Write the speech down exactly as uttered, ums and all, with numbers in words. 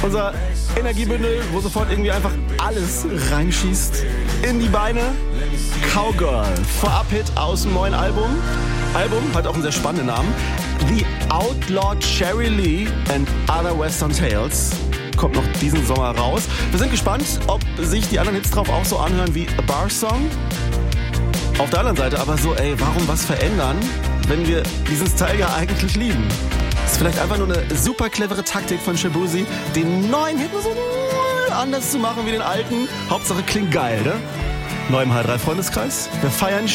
Unser Energiebündel, wo sofort irgendwie einfach alles reinschießt. In die Beine. Cowgirl. Vorab-Hit aus dem neuen Album. Album hat auch einen sehr spannenden Namen. The Outlawed Cherry Lee and Other Western Tales. Kommt noch diesen Sommer raus. Wir sind gespannt, ob sich die anderen Hits drauf auch so anhören wie A Bar Song. Auf der anderen Seite aber so, ey, warum was verändern, wenn wir diesen Style ja eigentlich lieben? Das ist vielleicht einfach nur eine super clevere Taktik von Shaboozey, den neuen Hit nur so anders zu machen wie den alten. Hauptsache klingt geil, ne? Neu im H drei Freundeskreis. Wir feiern